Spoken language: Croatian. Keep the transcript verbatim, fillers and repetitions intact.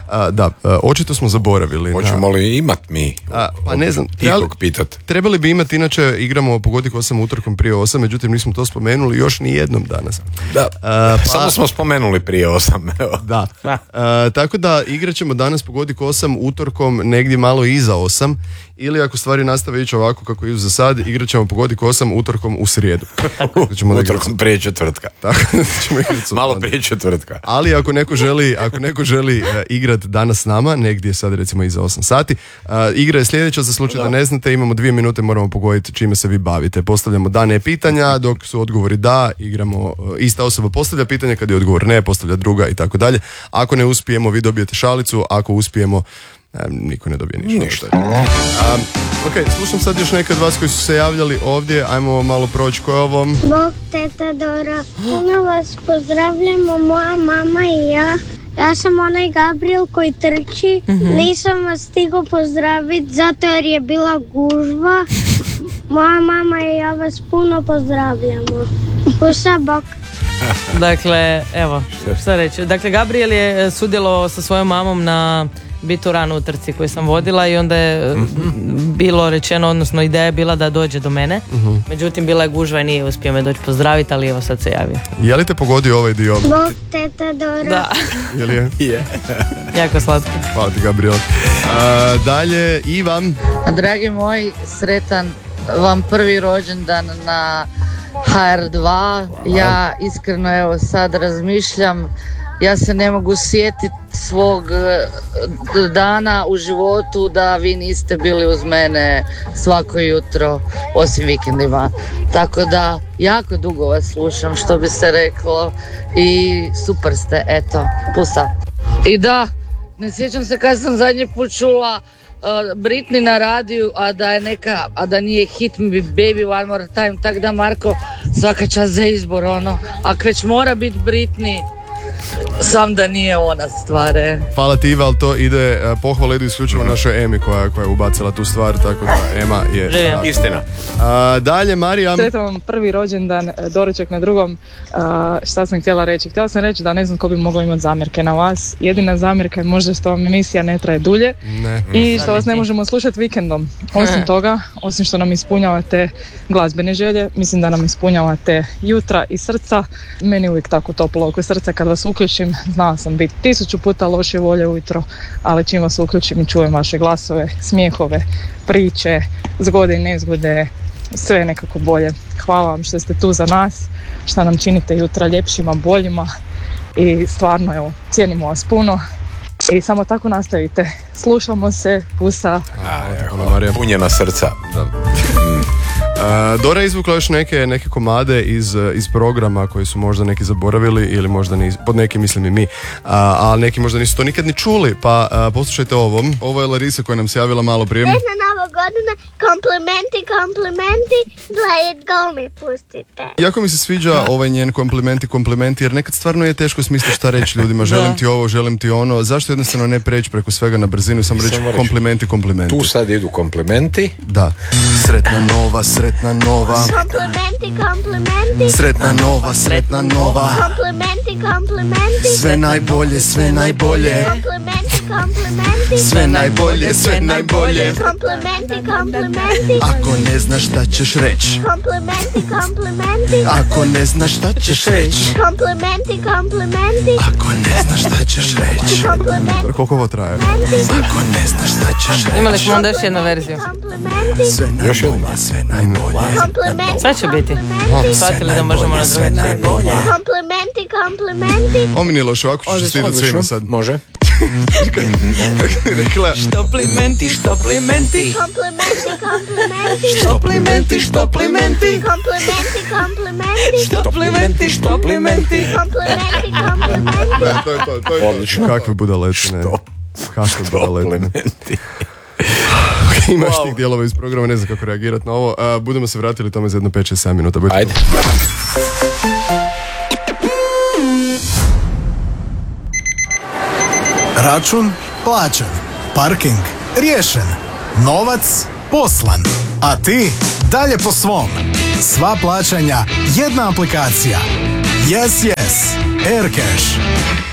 A, da, a, očito smo zaboravili. Hoćemo li imat mi? A, pa ne znam, trebali, pitat. trebali bi imati, inače igramo Pogodi osam utorkom prije osam, međutim nismo to spomenuli još ni jednom danas. Da, a, pa, samo smo spomenuli prije osam. Evo. Da, a, tako da igrat ćemo danas Pogodi osam utorkom negdje malo iza osam, ili ako stvari nastave ići ovako kako idu za sad, igrat ćemo Pogodi osam utorkom u srijedu. Utorkom prije četvrtka. Tako da ćemo malo prije četvrtka. Ali ako neko želi, ako neko želi uh, igrat danas s nama, negdje sad recimo iza osam sati, uh, igra je sljedeća, za slučaj da ne znate, imamo dvije minute, moramo pogoditi čime se vi bavite. Postavljamo da, ne pitanja, dok su odgovori da, igramo, uh, ista osoba postavlja pitanje, kad je odgovor ne, postavlja druga i tako dalje. Ako ne uspijemo, vi dobijete šalicu, ako uspijemo, um, niko ne dobije ništa. ništa. Um, ok, slušam sad još neke od vas koji su se javljali ovdje, ajmo malo proći ko je ovo. Bog, teta Dora, puno vas pozdravljamo, moja mama i ja. Ja sam onaj Gabriel koji trči, mm-hmm. nisam vas stigao pozdraviti zato jer je bila gužva. Moja mama i ja vas puno pozdravljamo. Pusa, bok. Dakle, evo, šta reći. Dakle, Gabriel je sudjelovao sa svojom mamom na Bitu ranu u trci koju sam vodila i onda je mm-hmm. bilo rečeno, odnosno ideja je bila da dođe do mene. Mm-hmm. Međutim, bila je gužva i nije uspio me doći pozdraviti, ali evo sad se javio. Je li te pogodio ovaj dio? Bog, teta Dora. Da. Je li je? Je. Jako slatko. Hvala ti, Gabriel. A, dalje, Ivan. Dragi moji, sretan vam prvi rođendan na ha er dva. Ja iskreno evo sad razmišljam, ja se ne mogu sjetiti svog dana u životu da vi niste bili uz mene svako jutro, osim vikendima. Tako da jako dugo vas slušam, što bi se reklo, i super ste, eto, pusa. I da, ne sjećam se kad sam zadnji put čula uh, Britney na radiju, a da je neka, a da nije Hit Me Baby One More Time, tak da Marko, svaka čast za izbor, ono, ako već mora biti Britney, sam da nije ona stvare. Hvala ti, Iva, ali to ide, uh, pohvala idu isključivo našoj Emi koja, koja je ubacila tu stvar, tako da Ema je... Željam. Istina. Uh, dalje, Marija. Sretam vam prvi rođendan, doručak na drugom. Uh, šta sam htjela reći? Htjela sam reći da ne znam ko bi mogao imati zamjerke na vas. Jedina zamjerka je možda što vam emisija ne traje dulje ne. i što vas ne možemo slušati vikendom. Osim toga, osim što nam ispunjavate glazbene želje, mislim da nam ispunjavate jutra i srca. Meni uvijek tako toplo oko srca kad vas uključim. Znala sam biti tisuću puta loše volje ujutro, ali čim vas uključim i čujem vaše glasove, smijehove, priče, zgode i nezgode, sve nekako bolje. Hvala vam što ste tu za nas, što nam činite jutra ljepšima, boljima i stvarno, evo, cijenimo vas puno i samo tako nastavite. Slušamo se, pusa. A, punjena srca. Da. Uh, Dora je izvukla još neke, neke komade iz, iz programa koji su možda neki zaboravili ili možda nisu, pod nekim mislim i mi, uh, a neki možda nisu to nikad ni čuli, pa uh, poslušajte ovo. Ovo je Larisa koja nam se javila malo prije. Sretna nova godina, komplimenti, komplimenti, let it go mi pustite. Jako mi se sviđa ovaj njen komplimenti, komplimenti, jer nekad stvarno je teško smisliti šta reći ljudima, želim ti ovo, želim ti ono, zašto jednostavno ne preći preko svega na brzinu, samo reći komplimenti, komplimenti. Tu sad idu komplimenti. Da. Sretna nova, sretna nova. Komplimenti, komplimenti. Sretna nova, sretna nova. Komplimenti, komplimenti. Sve najbolje, sve najbolje. Komplimenti, komplimenti. Sve najbolje, sve najbolje. Komplimenti, komplimenti. Ako ne znaš šta ćeš reći. Komplimenti, komplimenti. Ako ne znaš šta ćeš reći. Komplimenti, komplimenti. Ako ne znaš šta ćeš reći. Komplimenti. Koliko ovo traje? Ako ne znaš šta ćeš reći. Imali smo onda još jednu verziju. Komplimenti. Sve najbolje, sve najbolje. Komplimenti. Sve će biti. Shvatili da možemo na drugi. Komplimenti, komplimenti. Ovo mi nije loše, ovako ću čestitati svima sad. Može. Rekla... Štoplimenti, štoplimenti. Komplimenti, komplimenti. Štoplimenti, štoplimenti. Komplimenti, komplimenti. Štoplimenti, štoplimenti. Komplimenti, komplimenti. To je to, to je to. Odlično. Kakve budaletine. Kakve budaletine. Imaš wow. tih dijelova iz programa, ne znam kako reagirati na ovo. Uh, budemo se vratili tome za jedno pet šest sedam minuta. Budite. Ajde. Račun plaćen, parking riješen, novac poslan, a ti dalje po svom. Sva plaćanja, jedna aplikacija. Yes, yes, Aircash.